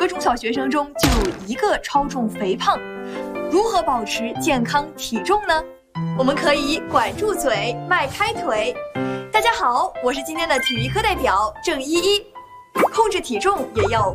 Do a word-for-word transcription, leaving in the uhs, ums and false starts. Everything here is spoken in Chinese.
个中小学生中就有一个超重肥胖。如何保持健康体重呢？我们可以管住嘴，迈开腿。大家好，我是今天的体育课代表郑依依。控制体重也要